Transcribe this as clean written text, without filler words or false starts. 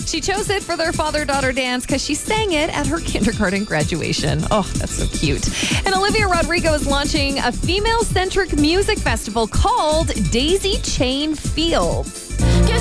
She chose it for their father-daughter dance because she sang it at her kindergarten graduation. Oh, that's so cute. And Olivia Rodrigo is launching a female-centric music festival called Daisy Chain Fields.